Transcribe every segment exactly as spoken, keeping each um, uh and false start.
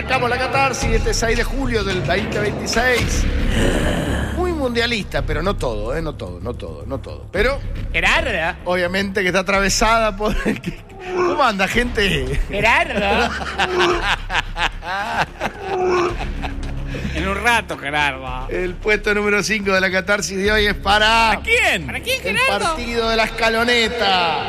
arrancamos la catarsis este seis de julio del veinte veintiséis. Muy mundialista, pero no todo, ¿eh? No todo, no todo, no todo. Pero, Gerardo. obviamente que está atravesada por... ¿Cómo anda, gente? Gerardo. En un rato, Gerardo. El puesto número cinco de la catarsis de hoy es para... ¿Para quién? ¿Para quién, El Gerardo? partido de la escaloneta.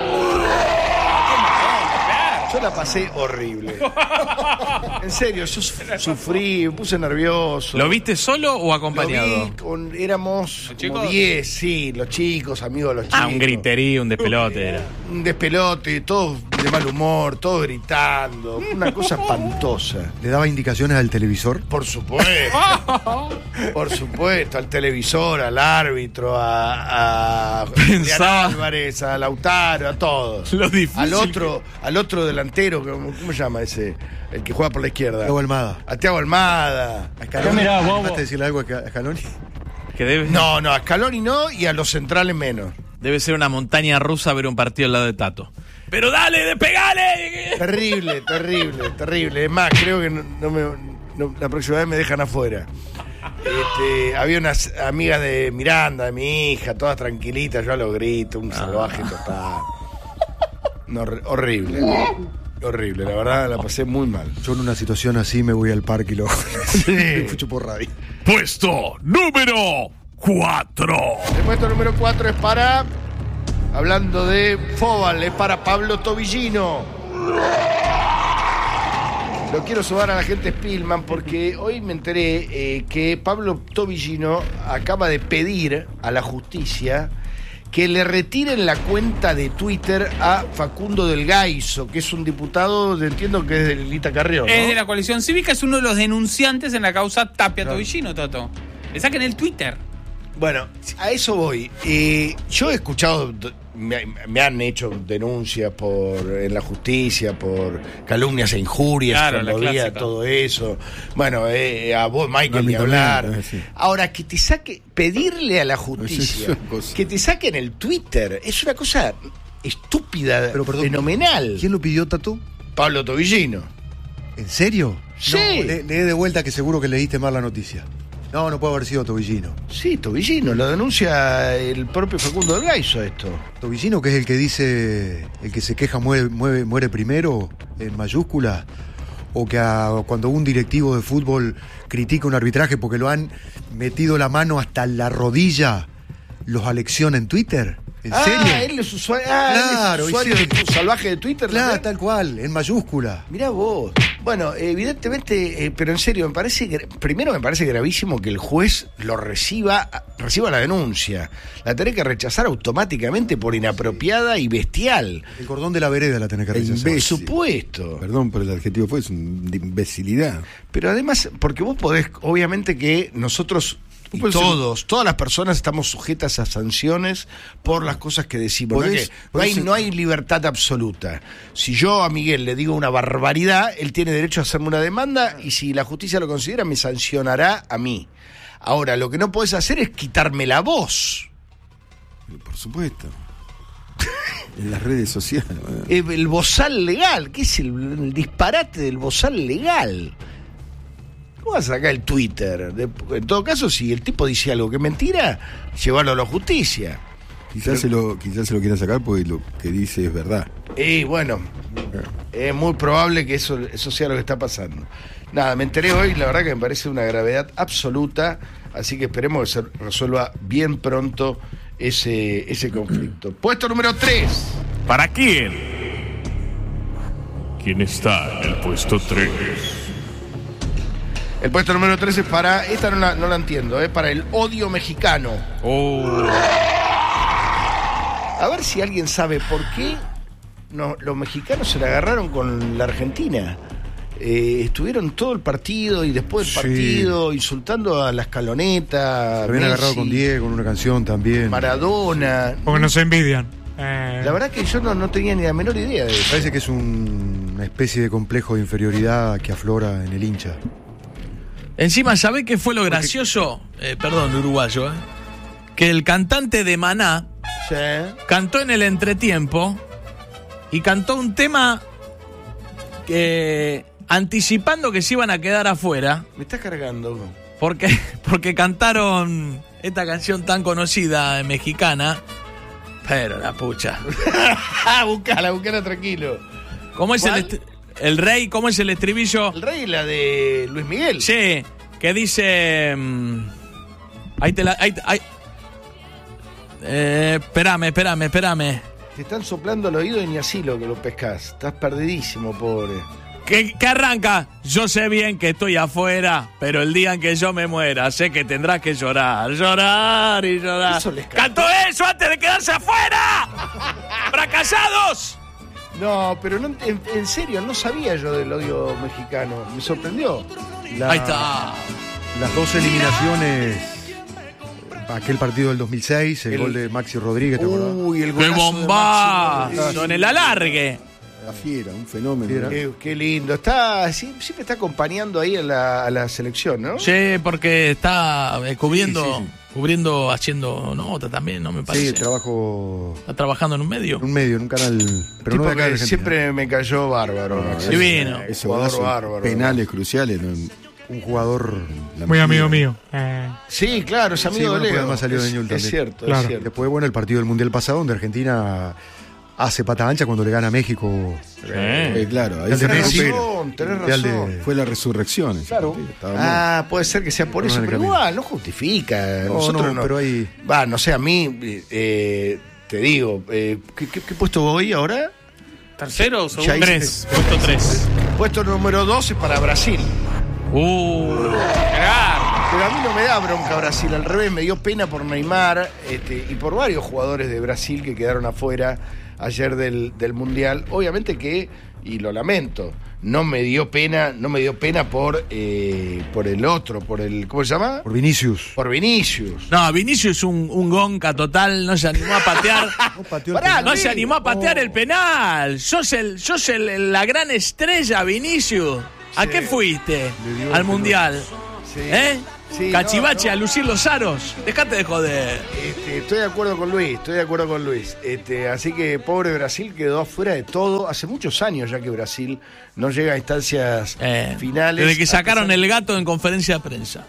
Yo la pasé horrible. En serio, yo sufrí, me puse nervioso. ¿Lo viste solo o Lo acompañado? vi con, éramos ¿Los como chicos? diez, sí, los chicos, amigos de los chicos. Ah, un griterío, un despelote era. Un despelote, todos de mal humor, todos gritando. Una cosa espantosa. ¿Le daba indicaciones al televisor? Por supuesto. Por supuesto, al televisor, al árbitro, a, a Julián Pensaba- Álvarez, a Lautaro, a todos. Lo difícil Al otro, al otro delantero, ¿cómo, cómo se llama ese? El que juega por la izquierda. Thiago Almada. A Thiago Almada. ¿A Scaloni? ¿Vas a decirle algo a Scaloni? Que debe, No, no, a Scaloni no y a los centrales menos. debe ser una montaña rusa ver un partido al lado de Tato. ¡Pero dale, despegale! Terrible, terrible, terrible. Es más, creo que no, no me, no, la próxima vez me dejan afuera. Este, había unas amigas de Miranda, de mi hija, todas tranquilitas, yo a los gritos, un salvaje total. No, hor- horrible. Horrible, la verdad la pasé muy mal. Yo en una situación así me voy al parque y lo escucho por radio. Puesto número cuatro. El puesto número cuatro es para, hablando de Fóbal, es para Pablo Tobillino. Lo quiero sumar a la gente Spillman porque hoy me enteré eh, que Pablo Tobillino acaba de pedir a la justicia que le retiren la cuenta de Twitter a Facundo del Gaiso, que es un diputado, entiendo que es de Lita Carrión, ¿no? Es de la coalición cívica, es uno de los denunciantes en la causa Tapia Tobillino, Toto. Le saquen el Twitter. Bueno, a eso voy. Eh, yo he escuchado, me, me han hecho denuncias por en la justicia por calumnias e injurias, Claro, cuando la había clásica. todo eso. Bueno, eh, a vos, Michael, A mí ni hablar. también, eh, sí. Ahora, que te saque, pedirle a la Es justicia una cosa. que te saquen el Twitter, es una cosa estúpida, Pero, perdón, fenomenal. ¿Quién lo pidió, Tatu? Pablo Tobillino. ¿En serio? Sí. No, le, lee de vuelta que seguro que leíste mal la noticia. No, no puede haber sido Tobillino. Sí, Tobillino, lo denuncia el propio Facundo del Gaiso esto. Tobillino, que es el que dice, el que se queja muere, muere, muere primero, en mayúscula, o que a- cuando un directivo de fútbol critica un arbitraje porque lo han metido la mano hasta la rodilla, los alecciona en Twitter. ¿En ah, serio? él es usuario, ah, él es Claro, usuario y sí. de tu salvaje de Twitter. Claro, ¿no? tal cual, en mayúscula. Mirá vos. Bueno, evidentemente, eh, pero en serio, me parece, gra- primero me parece gravísimo que el juez lo reciba, reciba la denuncia. La tenés que rechazar automáticamente por inapropiada y bestial. El cordón de la vereda la tenés que E rechazar. Por imbécil. supuesto. Perdón por el adjetivo, fue es un- de imbecilidad. Pero además, porque vos podés, obviamente que nosotros y Vos podés- todos, todas las personas estamos sujetas a sanciones por las cosas que decimos. No, es Podés- que no hay, podés- no hay libertad absoluta. Si yo a Miguel le digo una barbaridad, él tiene derecho a hacerme una demanda y si la justicia lo considera, me sancionará a mí. Ahora, lo que no podés hacer es quitarme la voz. Por supuesto. En las redes sociales. Eh, El bozal legal, ¿qué es el, el disparate del bozal legal? ¿Cómo vas a sacar el Twitter? De- en todo caso, si el tipo dice algo que es mentira, llevarlo a la justicia. Quizás, se lo, quizás se lo quiera sacar porque lo que dice es verdad. Y bueno, es muy probable que eso, eso sea lo que está pasando. Nada, me enteré hoy, la verdad que me parece una gravedad absoluta, así que esperemos que se resuelva bien pronto ese, ese conflicto. Puesto número tres. ¿Para quién? ¿Quién está en el puesto tres? El puesto número tres es para, esta no la, no la entiendo, es para el odio mexicano. Oh. A ver si alguien sabe por qué no, los mexicanos se la agarraron con la Argentina. Eh, estuvieron todo el partido y después del Sí. partido insultando a la escaloneta. Se habían Messi, agarrado con Diego en una canción también. Maradona. Porque nos envidian. Eh, La verdad que yo no, no tenía ni la menor idea de eso. Parece que es un- una especie de complejo de inferioridad que aflora en el hincha. Encima, ¿sabés qué fue lo gracioso? Eh, perdón, uruguayo, ¿eh? Que el cantante de Maná Sí. cantó en el entretiempo y cantó un tema que anticipando que se iban a quedar afuera, Me estás cargando. porque, porque cantaron esta canción tan conocida mexicana, pero la pucha. buscala, buscala tranquilo. ¿Cómo es el, ¿Cuál? est- el rey? ¿Cómo es el estribillo? El rey, la de Luis Miguel. Sí, que dice... mm, ahí te la... Ahí, te- ahí- eh, espérame, espérame, espérame. Te están soplando el oído y ni así lo que lo pescas. Estás perdidísimo, pobre. ¿Qué, qué arranca? Yo sé bien que estoy afuera, pero el día en que yo me muera, sé que tendrás que llorar, llorar y llorar. Eso les cantó. ¡Cantó eso antes de quedarse afuera! ¡Fracasados! No, pero no, en, en serio, no sabía yo del odio mexicano. Me sorprendió. La- Ahí está. Las dos eliminaciones, aquel partido del dos mil seis, el, El- gol de Maxi Rodríguez, ¿te acordás? Uy, el ¡Qué golazo de Maxi bombazo! Rodríguez. En el alargue. La fiera, un fenómeno. Fiera. Qué, qué lindo. Está, sí, siempre está acompañando ahí a la, a la selección, ¿no? Sí, porque está eh, cubriendo, Sí, sí, sí. cubriendo, haciendo nota también, ¿no me Sí, parece? trabajo Está trabajando en un medio. en un medio, en un canal, pero no Tipo de acá de que Argentina. siempre me cayó bárbaro. Maxi. Divino. Esos Jugador golazos bárbaro. penales cruciales. ¿no? Un jugador... La Muy Mejía. amigo mío. Eh, Sí, claro, es amigo Sí, bueno, de porque Leo. además salió de es, Newell's es también. cierto, Claro. es cierto. Después, bueno, el partido del Mundial pasado, donde Argentina hace pata ancha cuando le gana a México. Eh, claro, ahí El se de Tenés Messi. rompe. razón, tenés Mundial de- razón. Fue la resurrección. ese Claro. partido, estaba muy- Ah, puede ser que sea por No, eso, en el pero camino. igual, no justifica. No, Nosotros no, no. pero hay... Va, no sé, a mí, eh, te digo, eh, ¿qué, qué, qué puesto voy ahora? ¿Tercero o Ya segundo? hice- Tres. Puesto tres. Puesto número doce para Brasil. Uh, Pero a mí no me da bronca Brasil, al revés, me dio pena por Neymar este, y por varios jugadores de Brasil que quedaron afuera ayer del, del Mundial. Obviamente que, y lo lamento, no me dio pena, no me dio pena por, eh, por el otro, por el, ¿cómo se llama? Por Vinicius. Por Vinicius. no, Vinicius es un, un gonca total, no se animó a patear. No pateó el Pará, penal. No Luis. se animó a patear Oh. el penal. Sos el, sos el, la gran estrella, Vinicius. ¿A Sí. qué fuiste? Le dio Al el mundial. Sí. ¿Eh? Sí, Cachivache no, no. a lucir los aros. Dejate de joder. Este, estoy de acuerdo con Luis, estoy de acuerdo con Luis. Este, así que pobre Brasil quedó afuera de todo. Hace muchos años ya que Brasil no llega a instancias Eh, finales. Desde que a sacaron pesar- el gato en conferencia de prensa.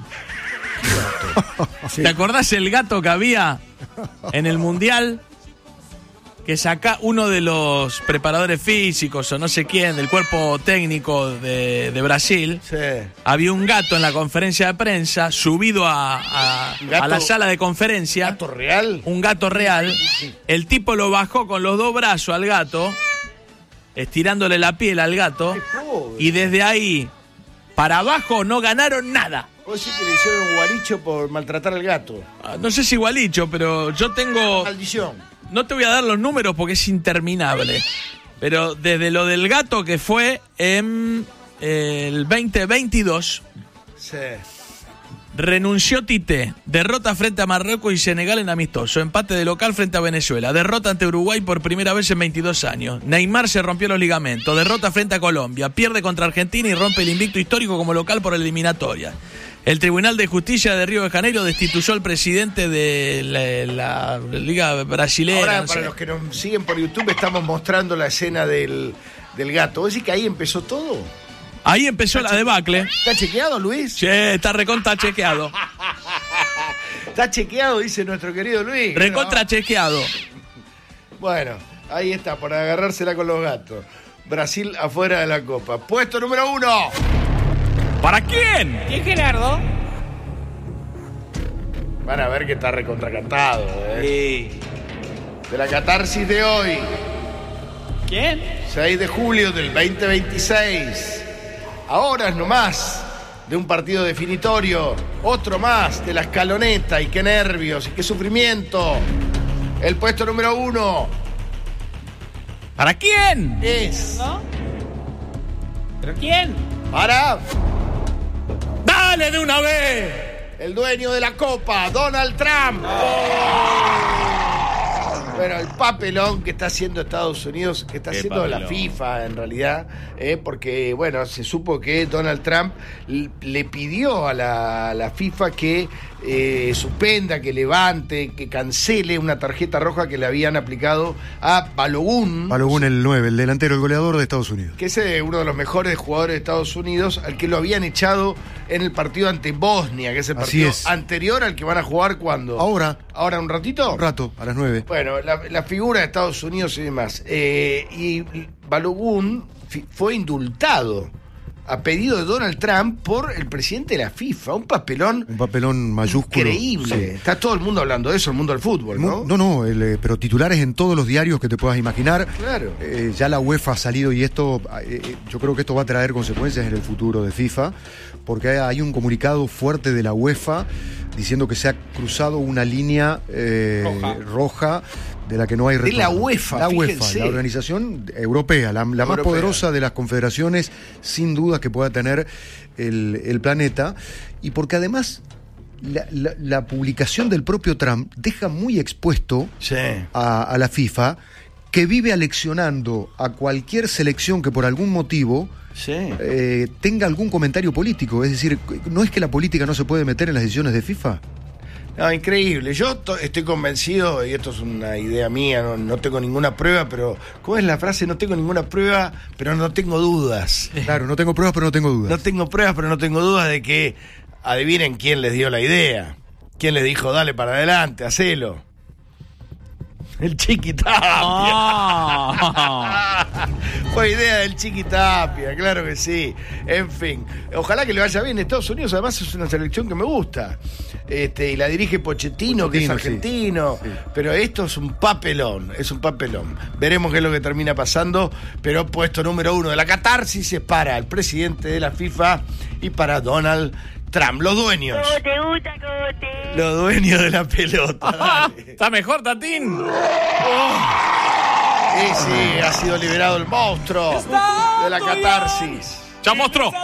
Sí. ¿Te acordás el gato que había en el mundial? Que saca uno de los preparadores físicos o no sé quién del cuerpo técnico de, de Brasil. Sí. Había un gato en la conferencia de prensa subido a, a- ¿Gato? a la sala de conferencia. ¿Gato real? Un gato real. El tipo lo bajó con los dos brazos al gato, estirándole la piel al gato. Qué pobre. Y desde ahí para abajo no ganaron nada. Vos decís que le hicieron un guaricho por maltratar al gato. Ah, No sé si igualicho, pero yo tengo... Maldición. No te voy a dar los números porque es interminable. Pero desde lo del gato que fue en eh, el veinte veintidós, Sí. renunció Tite. Derrota frente a Marruecos y Senegal en amistoso. Empate de local frente a Venezuela. Derrota ante Uruguay por primera vez en veintidós años. Neymar se rompió los ligamentos. Derrota frente a Colombia. Pierde contra Argentina y rompe el invicto histórico como local por eliminatoria. El Tribunal de Justicia de Río de Janeiro destituyó al presidente de la, la Liga Brasilera. Ahora, no para sé. los que nos siguen por YouTube, estamos mostrando la escena del, del gato. ¿Vos decís que ahí empezó todo? Ahí empezó la debacle. ¿Está chequeado, Luis? Che, está recontra chequeado. Está chequeado, dice nuestro querido Luis. Recontra ¿no? chequeado. Bueno, ahí está, para agarrársela con los gatos. Brasil afuera de la Copa. Puesto número uno. ¿Para quién? ¿Y Gerardo? Van a ver que está recontracantado, ¿eh? De la catarsis de hoy, ¿Quién? seis de julio del veinte veintiséis. A horas nomás de un partido definitorio. Otro más de la escaloneta. Y qué nervios y qué sufrimiento. El puesto número uno ¿Para quién? es ¿No? ¿Pero quién? para ¡Dale de una vez! el dueño de la Copa, Donald Trump. Bueno, el papelón que está haciendo Estados Unidos, que está Qué haciendo papelón. la FIFA en realidad, eh, porque, bueno, se supo que Donald Trump l- le pidió a la, a la FIFA que eh, suspenda, que levante, que cancele una tarjeta roja que le habían aplicado a Balogun. Balogun el nueve, el delantero, el goleador de Estados Unidos. Que es eh, uno de los mejores jugadores de Estados Unidos, al que lo habían echado en el partido ante Bosnia, que es el Así partido es. anterior al que van a jugar cuando. Ahora, ¿Ahora un ratito? un rato, a las nueve. Bueno, la, la figura de Estados Unidos y demás. Eh, y Balogun fi- fue indultado a pedido de Donald Trump por el presidente de la FIFA. Un papelón Un papelón mayúsculo. increíble. Sí. Está todo el mundo hablando de eso, el mundo del fútbol, ¿no? No, no, el, eh, pero titulares en todos los diarios que te puedas imaginar. Claro. Eh, ya la UEFA ha salido y esto, eh, eh, yo creo que esto va a traer consecuencias en el futuro de FIFA, porque hay, hay un comunicado fuerte de la UEFA diciendo que se ha cruzado una línea eh, Roja. roja de la que no hay De retorno. la UEFA, La UEFA, fíjense. la organización europea, la, la más Europea. poderosa de las confederaciones, sin duda que pueda tener el, el planeta, y porque además la, la- la publicación del propio Trump deja muy expuesto Sí. a, a la FIFA, que vive aleccionando a cualquier selección que por algún motivo Sí. eh, tenga algún comentario político. Es decir, ¿no es que la política no se puede meter en las decisiones de FIFA? No, increíble. Yo to- estoy convencido, y esto es una idea mía, no, no tengo ninguna prueba, pero ¿cómo es la frase? No tengo ninguna prueba, pero no tengo dudas. Claro, no tengo pruebas, pero no tengo dudas. No tengo pruebas, pero no tengo dudas de que adivinen quién les dio la idea. ¿Quién les dijo, dale para adelante, hacelo? El Chiquitapia. Ah. Fue idea del Chiquitapia, claro que sí. En fin, ojalá que le vaya bien. Estados Unidos además es una selección que me gusta. Este, y la dirige Pochettino, que es Pochettino, sí. argentino. Sí. Pero esto es un papelón, es un papelón. Veremos qué es lo que termina pasando. Pero puesto número uno de la catarsis es para el presidente de la FIFA y para Donald Trump, los dueños. ¿Cómo te gusta, cómo te... Los dueños de la pelota. Dale. ¿Está mejor, Tatín? Y sí, ha sido liberado el monstruo de la catarsis. ¡Chao, monstruo!